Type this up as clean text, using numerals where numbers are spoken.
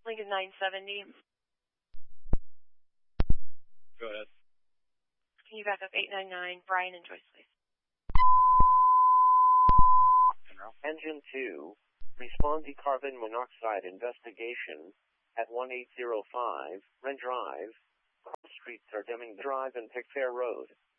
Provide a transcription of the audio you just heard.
Lincoln 970. Go ahead. Can you back up 899, Brian and Joyce, please? Engine 2, respond to carbon monoxide investigation at 1805, Wren Drive, Cross Streets are Deming Drive and Pickfair Road.